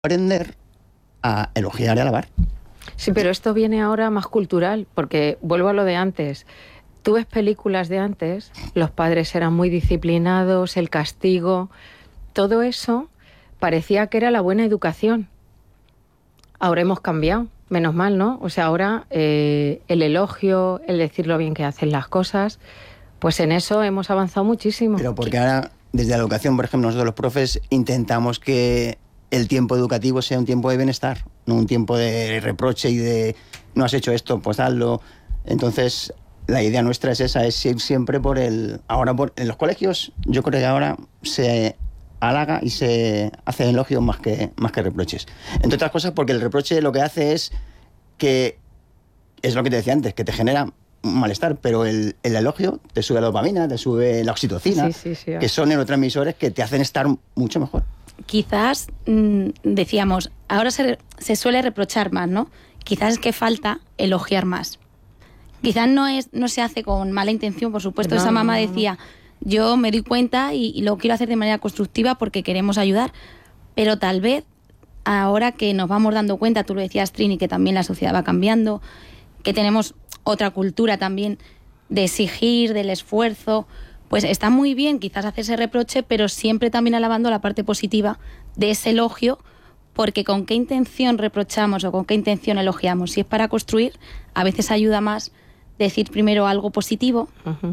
aprender a elogiar y alabar. Sí, pero esto viene ahora más cultural, porque vuelvo a lo de antes. Tú ves películas de antes, los padres eran muy disciplinados, el castigo, todo eso parecía que era la buena educación. Ahora hemos cambiado, menos mal, ¿no? O sea, ahora el elogio, el decir lo bien que hacen las cosas, pues en eso hemos avanzado muchísimo. Pero porque ahora, desde la educación, por ejemplo, nosotros los profes intentamos que el tiempo educativo sea un tiempo de bienestar, no un tiempo de reproche y de no has hecho esto, pues hazlo. Entonces, la idea nuestra es esa, es ir siempre por el... en los colegios, yo creo que ahora se halaga y se hace elogios más que reproches. Entre otras cosas porque el reproche lo que hace es que, es lo que te decía antes, que te genera un malestar, pero el elogio te sube la dopamina, te sube la oxitocina, que son neurotransmisores que te hacen estar mucho mejor. Quizás, decíamos, ahora se suele reprochar más, ¿no? Quizás es que falta elogiar más. Quizás no se hace con mala intención, por supuesto. Esa mamá decía, yo me doy cuenta y lo quiero hacer de manera constructiva porque queremos ayudar, pero tal vez ahora que nos vamos dando cuenta, tú lo decías, Trini, que también la sociedad va cambiando, que tenemos otra cultura también de exigir, del esfuerzo, pues está muy bien quizás hacerse reproche, pero siempre también alabando la parte positiva de ese elogio, porque con qué intención reprochamos o con qué intención elogiamos. Si es para construir, a veces ayuda más decir primero algo positivo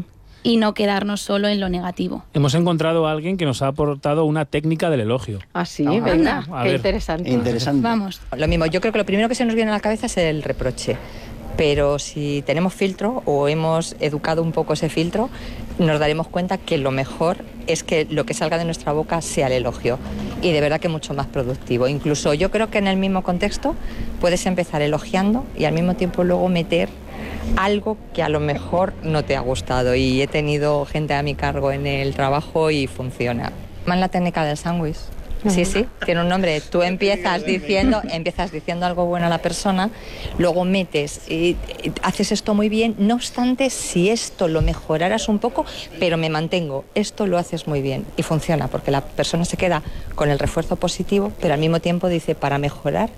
y no quedarnos solo en lo negativo. Hemos encontrado a alguien que nos ha aportado una técnica del elogio. Ah, sí, venga, qué interesante. Vamos. Lo mismo, yo creo que lo primero que se nos viene a la cabeza es el reproche. Pero si tenemos filtro o hemos educado un poco ese filtro, nos daremos cuenta que lo mejor es que lo que salga de nuestra boca sea el elogio. Y de verdad que mucho más productivo. Incluso yo creo que en el mismo contexto puedes empezar elogiando y al mismo tiempo luego meter algo que a lo mejor no te ha gustado. Y he tenido gente a mi cargo en el trabajo y funciona. Más la técnica del sándwich. Sí, tiene un nombre. Tú empiezas diciendo algo bueno a la persona, luego metes y haces esto muy bien. No obstante, si esto lo mejoraras un poco, pero me mantengo, esto lo haces muy bien. Y funciona, porque la persona se queda con el refuerzo positivo, pero al mismo tiempo dice, para mejorar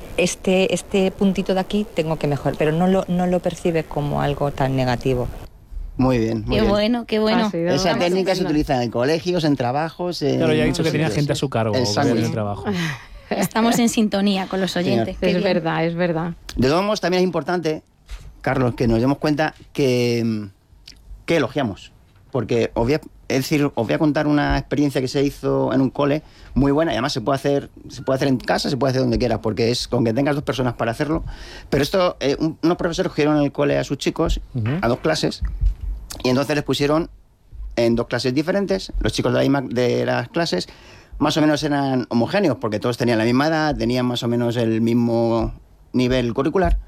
este puntito de aquí tengo que mejorar, pero no lo percibe como algo tan negativo. Muy bien, muy bien. Qué bueno. Esa técnica se utiliza en colegios, en trabajos... Claro, ya he dicho que tenía gente a su cargo en el trabajo. Estamos en sintonía con los oyentes. Es verdad. De todos modos, también es importante, Carlos, que nos demos cuenta que elogiamos. Porque os voy a contar una experiencia que se hizo en un cole muy buena, y además se puede hacer en casa, se puede hacer donde quieras, porque es con que tengas 2 personas para hacerlo. Pero esto, unos profesores cogieron en el cole a sus chicos, a 2 clases, y entonces les pusieron en 2 clases diferentes. Los chicos de las clases más o menos eran homogéneos, porque todos tenían la misma edad, tenían más o menos el mismo nivel curricular,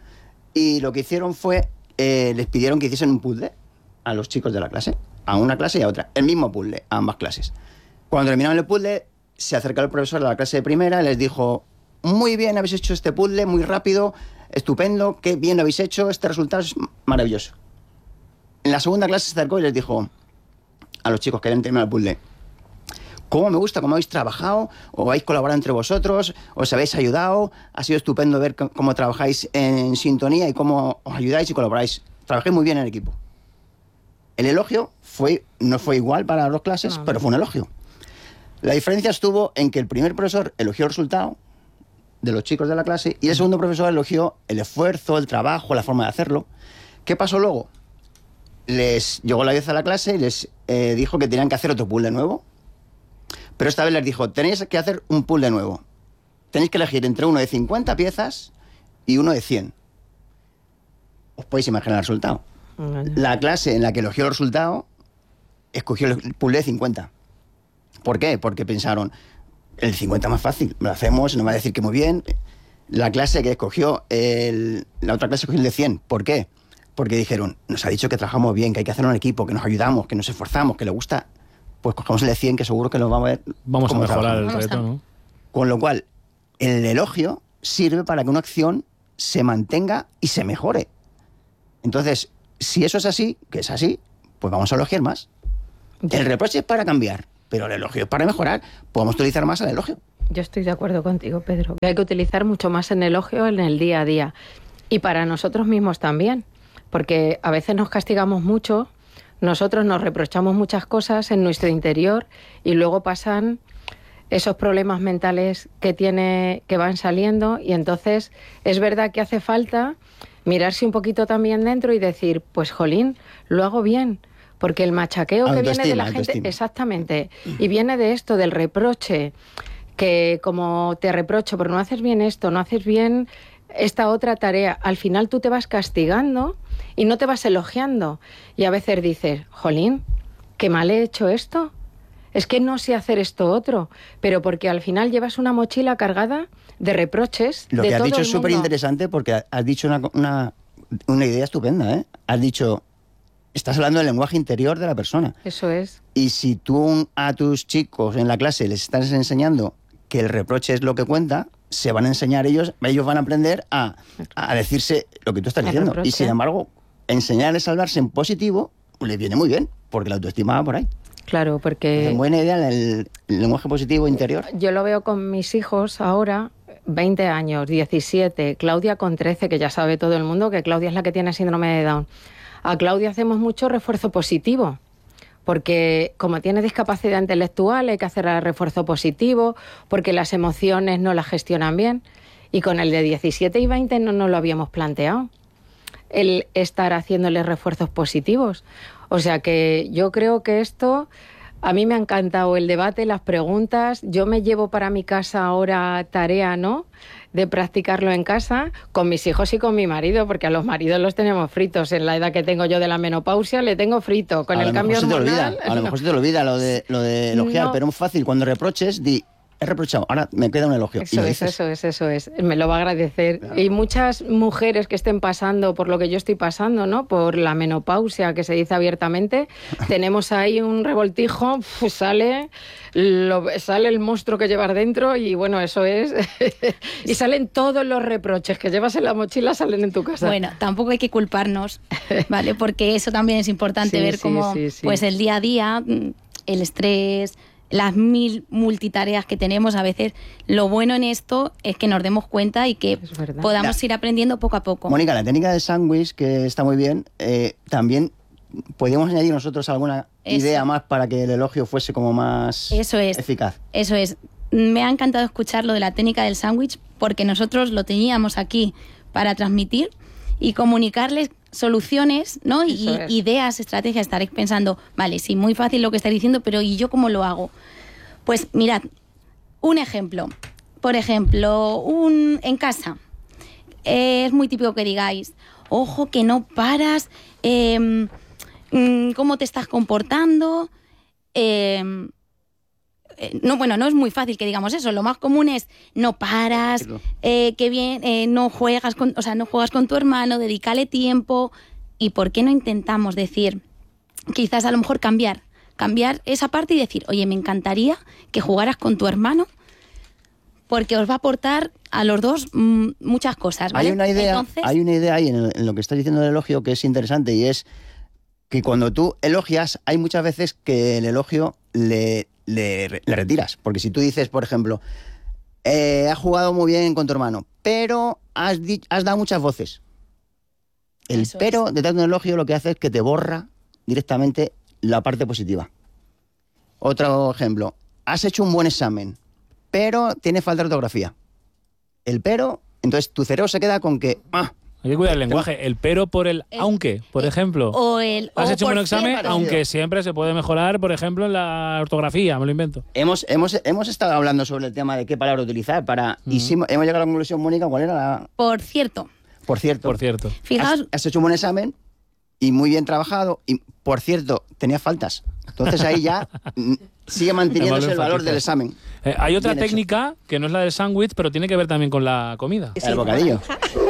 y lo que hicieron fue, les pidieron que hiciesen un puzzle a los chicos de la clase, a una clase y a otra, el mismo puzzle, a ambas clases. Cuando terminaron el puzzle, se acercó el profesor a la clase de primera y les dijo, muy bien, habéis hecho este puzzle, muy rápido, estupendo, qué bien lo habéis hecho, este resultado es maravilloso. En la segunda clase se acercó y les dijo a los chicos que habían terminado el puzzle, cómo me gusta, cómo habéis trabajado, o habéis colaborado entre vosotros, os habéis ayudado, ha sido estupendo ver cómo trabajáis en sintonía y cómo os ayudáis y colaboráis. Trabajé muy bien en equipo. El elogio no fue igual para las 2 clases, pero fue un elogio. La diferencia estuvo en que el primer profesor elogió el resultado de los chicos de la clase y el segundo profesor elogió el esfuerzo, el trabajo, la forma de hacerlo. ¿Qué pasó luego? Les llegó la vez a la clase y les dijo que tenían que hacer otro puzzle nuevo, pero esta vez les dijo, tenéis que hacer un puzzle nuevo. Tenéis que elegir entre uno de 50 piezas y uno de 100. Os podéis imaginar el resultado. La clase en la que elogió el resultado escogió el puzzle de 50. ¿Por qué? Porque pensaron, el 50 más fácil, lo hacemos, nos va a decir que muy bien. La clase que escogió, la otra clase escogió el de 100. ¿Por qué? Porque dijeron, nos ha dicho que trabajamos bien, que hay que hacerlo en equipo, que nos ayudamos, que nos esforzamos, que le gusta, pues cogemos el de 100, que seguro que nos vamos a ver. Vamos a mejorar el reto, ¿no? Con lo cual, el elogio sirve para que una acción se mantenga y se mejore. Entonces, si eso es así, que es así, pues vamos a elogiar más. El reproche es para cambiar. pero el elogio es para mejorar. Podemos utilizar más el elogio. Yo estoy de acuerdo contigo, Pedro. Hay que utilizar mucho más el elogio en el día a día. Y para nosotros mismos también. Porque a veces nos castigamos mucho, nosotros nos reprochamos muchas cosas en nuestro interior y luego pasan esos problemas mentales que van saliendo, y entonces es verdad que hace falta mirarse un poquito también dentro y decir, pues jolín, lo hago bien. Porque el machaqueo que viene de la gente... Exactamente. Y viene de esto, del reproche, que como te reprocho, pero no haces bien esto, no haces bien esta otra tarea, al final tú te vas castigando y no te vas elogiando. Y a veces dices, jolín, qué mal he hecho esto. Es que no sé hacer esto otro. Pero porque al final llevas una mochila cargada de reproches de todo el mundo. Lo que has dicho es súper interesante porque has dicho una idea estupenda, ¿eh? Has dicho... Estás hablando del lenguaje interior de la persona. Eso es. Y si tú a tus chicos en la clase les estás enseñando que el reproche es lo que cuenta, se van a enseñar ellos van a aprender a decirse lo que tú estás diciendo. Reproche. Y sin embargo, enseñarles a hablarse en positivo les viene muy bien, porque la autoestima va por ahí. Claro, porque... Es buena idea el lenguaje positivo interior. Yo lo veo con mis hijos ahora, 20 años, 17, Claudia con 13, que ya sabe todo el mundo que Claudia es la que tiene síndrome de Down. A Claudia hacemos mucho refuerzo positivo, porque como tiene discapacidad intelectual hay que hacer el refuerzo positivo, porque las emociones no las gestionan bien. Y con el de 17 y 20 no nos lo habíamos planteado, el estar haciéndole refuerzos positivos. O sea que yo creo que esto... A mí me ha encantado el debate, las preguntas. Yo me llevo para mi casa ahora tarea, ¿no?, de practicarlo en casa con mis hijos y con mi marido, porque a los maridos los tenemos fritos. En la edad que tengo yo de la menopausia le tengo frito. Con el cambio hormonal... A lo mejor se te olvida lo de elogiar, no. Pero es fácil. Cuando reproches, he reprochado, ahora me queda un elogio. Eso es. Me lo va a agradecer. Claro. Y muchas mujeres que estén pasando por lo que yo estoy pasando, ¿no?, por la menopausia, que se dice abiertamente, tenemos ahí un revoltijo, sale el monstruo que llevas dentro y bueno, eso es. Y salen todos los reproches que llevas en la mochila, salen en tu casa. Bueno, tampoco hay que culparnos, ¿vale? Porque eso también es importante, ver cómo pues el día a día, el estrés... Las multitareas que tenemos, a veces lo bueno en esto es que nos demos cuenta y que podamos ir aprendiendo poco a poco. Mónica, la técnica del sándwich, que está muy bien, también podríamos añadir nosotros alguna idea más para que el elogio fuese como más eficaz. Eso es. Me ha encantado escuchar lo de la técnica del sándwich, porque nosotros lo teníamos aquí para transmitir y comunicarles soluciones, ¿no? Y ideas, estrategias. Estaréis pensando, vale, sí, muy fácil lo que estáis diciendo, pero ¿y yo cómo lo hago? Pues mirad, un ejemplo. Por ejemplo, en casa. Es muy típico que digáis, ojo, que no paras, cómo te estás comportando. No es muy fácil que digamos eso. Lo más común es no paras, que bien, no juegas con tu hermano, dedícale tiempo. ¿Y por qué no intentamos decir, quizás a lo mejor cambiar esa parte y decir, oye, me encantaría que jugaras con tu hermano, porque os va a aportar a los dos muchas cosas, ¿vale? Hay una idea ahí en lo que estás diciendo del elogio que es interesante, y es que cuando tú elogias, hay muchas veces que el elogio le retiras. Porque si tú dices, por ejemplo, has jugado muy bien con tu hermano, pero has dado muchas voces. Detrás de un elogio lo que hace es que te borra directamente la parte positiva. Otro ejemplo, has hecho un buen examen, pero tiene falta de ortografía. Entonces tu cerebro se queda con que... Hay que cuidar el lenguaje. El pero por el aunque, por ejemplo. Has hecho un buen examen, aunque siempre se puede mejorar, por ejemplo, en la ortografía, me lo invento. Hemos estado hablando sobre el tema de qué palabra utilizar y hemos llegado a la conclusión, Mónica, ¿cuál era la...? Por cierto. Fijaos, has hecho un buen examen y muy bien trabajado y, por cierto, tenías faltas. Entonces ahí ya sigue manteniéndose el valor del examen. Hay otra técnica que no es la del sándwich, pero tiene que ver también con la comida. El bocadillo.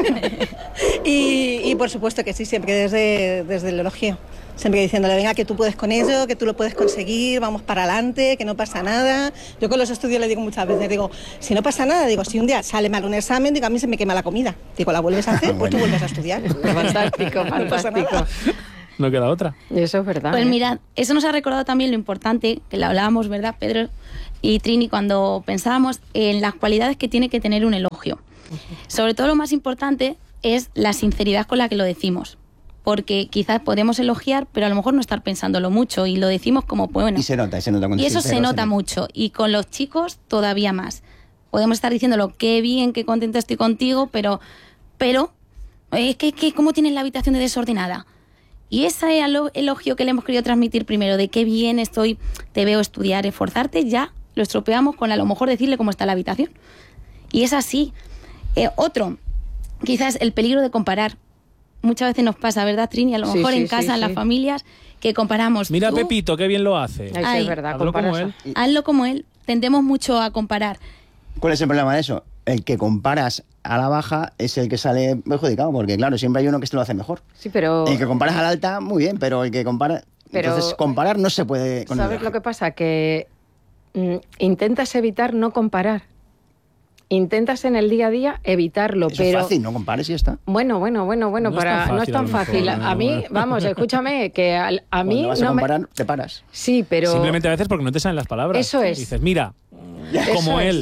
Y por supuesto que sí, siempre desde el elogio. Siempre diciéndole, venga, que tú puedes con ello, que tú lo puedes conseguir, vamos para adelante, que no pasa nada. Yo con los estudios le digo muchas veces, digo, si no pasa nada, digo, si un día sale mal un examen, digo, a mí se me quema la comida. Digo, la vuelves a hacer, pues tú vuelves a estudiar. Fantástico. No queda otra. Eso es verdad. Pues mirad, eso nos ha recordado también lo importante, que lo hablábamos, ¿verdad, Pedro y Trini, cuando pensábamos en las cualidades que tiene que tener un elogio. Sobre todo lo más importante es la sinceridad con la que lo decimos. Porque quizás podemos elogiar, pero a lo mejor no estar pensándolo mucho y lo decimos como bueno. Y se nota Y eso se nota mucho. Y con los chicos todavía más. Podemos estar diciéndolo, qué bien, qué contento estoy contigo, pero es que ¿cómo tienes la habitación de desordenada? Y ese elogio que le hemos querido transmitir primero, de qué bien estoy, te veo estudiar, esforzarte, ya lo estropeamos con a lo mejor decirle cómo está la habitación. Y es así. Otro, quizás el peligro de comparar. Muchas veces nos pasa, ¿verdad, Trini? A lo mejor en casa, en las familias, que comparamos. Mira, Pepito, qué bien lo hace. Ay, es verdad, hazlo como él. Hazlo como él. Tendemos mucho a comparar. ¿Cuál es el problema de eso? El que comparas a la baja es el que sale perjudicado, porque claro, siempre hay uno que lo hace mejor. Sí, pero... El que comparas a la alta, muy bien, pero el que compara... Entonces, comparar no se puede con ¿sabes lo que pasa? Que intentas evitar no comparar. Intentas en el día a día evitarlo, eso pero... es fácil, no compares y ya está. Bueno, No es tan fácil. A mí, vamos, escúchame, que a mí... Cuando vas a comparar, te paras. Sí, pero... Simplemente a veces porque no te salen las palabras. Eso es. Dices, mira, como él.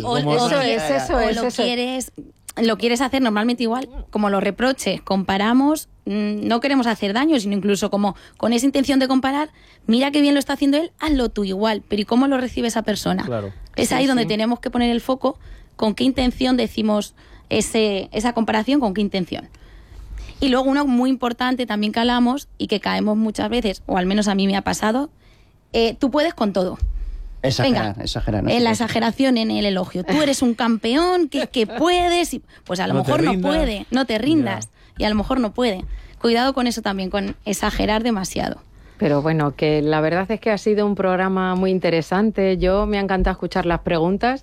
Lo quieres hacer normalmente igual, como los reproches, comparamos, no queremos hacer daño, sino incluso como con esa intención de comparar, mira qué bien lo está haciendo él, hazlo tú igual, pero ¿y cómo lo recibe esa persona? Claro. Es ahí donde tenemos que poner el foco, con qué intención decimos esa comparación, con qué intención. Y luego uno muy importante también que hablamos y que caemos muchas veces, o al menos a mí me ha pasado, tú puedes con todo. Exagerar. En la exageración en el elogio. Tú eres un campeón, que puedes, y pues a lo mejor no puede, no te rindas, y a lo mejor no puede. Cuidado con eso también, con exagerar demasiado. Pero bueno, que la verdad es que ha sido un programa muy interesante. Yo me ha encantado escuchar las preguntas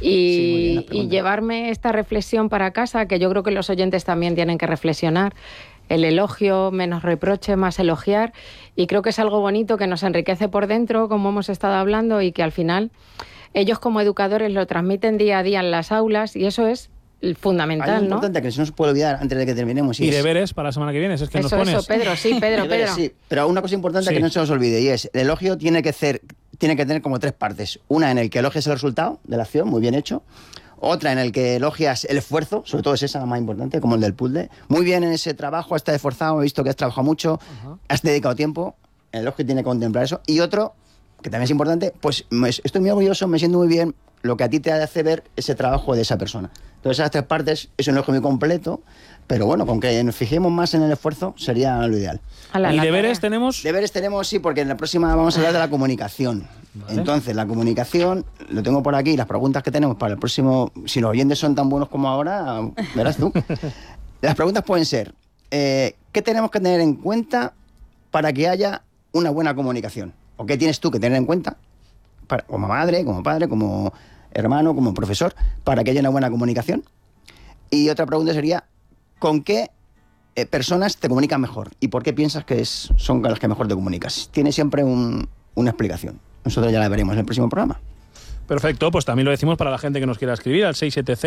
y llevarme esta reflexión para casa, que yo creo que los oyentes también tienen que reflexionar. El elogio, menos reproche, más elogiar. Y creo que es algo bonito que nos enriquece por dentro, como hemos estado hablando, y que al final ellos como educadores lo transmiten día a día en las aulas, y eso es fundamental, Hay ¿no? importante que no se puede olvidar antes de que terminemos. Y deberes para la semana que viene, es que eso, nos pones. Eso, Pedro, sí, Pedro. Sí, pero una cosa importante que no se os olvide, y es, el elogio tiene que tener como 3 partes. Una en el que elogias el resultado de la acción, muy bien hecho. Otra en el que elogias el esfuerzo, sobre todo es esa la más importante, como el del puzzle. Muy bien en ese trabajo, has esforzado, he visto que has trabajado mucho, has dedicado tiempo, el elogio tiene que contemplar eso. Y otro, que también es importante, pues estoy muy orgulloso, me siento muy bien, lo que a ti te hace ver ese trabajo de esa persona. Entonces esas 3 partes es un elogio muy completo, pero bueno, con que nos fijemos más en el esfuerzo sería lo ideal. ¿Y deberes tenemos? Deberes tenemos, sí, porque en la próxima vamos a hablar de la comunicación. Vale. Entonces, la comunicación, lo tengo por aquí, las preguntas que tenemos para el próximo, si los oyentes son tan buenos como ahora, verás tú. Las preguntas pueden ser, ¿qué tenemos que tener en cuenta para que haya una buena comunicación? ¿O qué tienes tú que tener en cuenta, como madre, como padre, como hermano, como profesor, para que haya una buena comunicación? Y otra pregunta sería, ¿con qué personas te comunican mejor? ¿Y por qué piensas que son con las que mejor te comunicas? Tiene siempre una explicación. Nosotros ya la veremos en el próximo programa. Perfecto, pues también lo decimos para la gente que nos quiera escribir al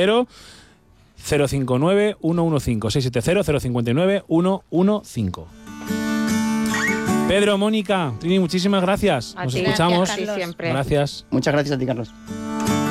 670-059-115. 670-059-115. Pedro, Mónica, Trini, muchísimas gracias. Nos escuchamos. Gracias, siempre. Gracias. Muchas gracias a ti, Carlos.